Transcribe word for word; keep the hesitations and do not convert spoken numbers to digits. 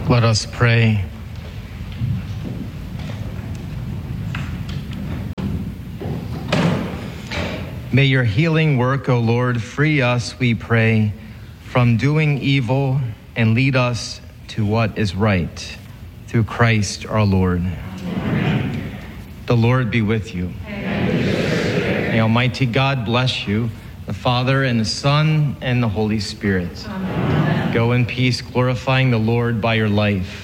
Let us pray. May your healing work, O Lord, free us, we pray, from doing evil and lead us to what is right. Through Christ our Lord. Amen. The Lord be with you. May Almighty God bless you, the Father and the Son and the Holy Spirit. Amen. Go in peace, glorifying the Lord by your life.